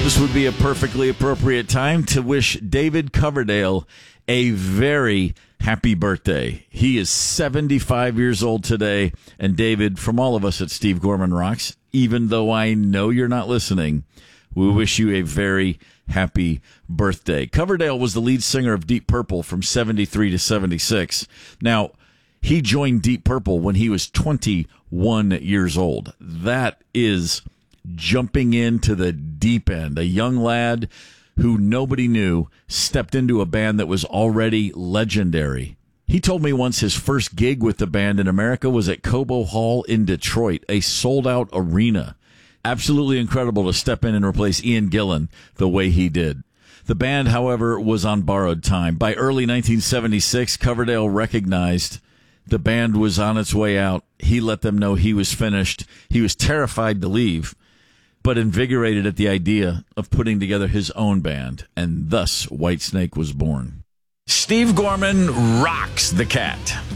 This would be a perfectly appropriate time to wish David Coverdale a very happy birthday. He is 75 years old today. And David, from all of us at Steve Gorman Rocks, even though I know you're not listening, we wish you a very happy birthday. Coverdale was the lead singer of Deep Purple from 73 to 76. Now, he joined Deep Purple when he was 21 years old. That is jumping into the deep end. A young lad who nobody knew stepped into a band that was already legendary. He told me once his first gig with the band in America was at Cobo Hall in Detroit, a sold-out arena. Absolutely incredible to step in and replace Ian Gillan the way he did. The band, however, was on borrowed time. By early 1976, Coverdale recognized the band was on its way out. He let them know he was finished. He was terrified to leave, but invigorated at the idea of putting together his own band, and thus Whitesnake was born. Steve Gorman rocks the cat.